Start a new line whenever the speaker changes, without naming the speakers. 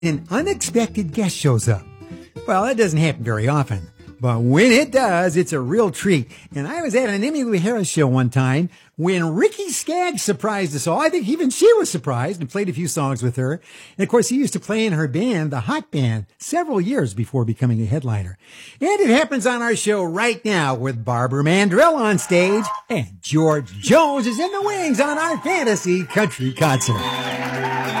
An unexpected guest shows up. Well, that doesn't happen very often. But when it does, it's a real treat. And I was at an Emmylou Harris show one time when Ricky Skaggs surprised us all. I think even she was surprised and played a few songs with her. And of course, he used to play in her band, the Hot Band, several years before becoming a headliner. And it happens on our show right now with Barbara Mandrell on stage and George Jones is in the wings on our Fantasy Country Concert.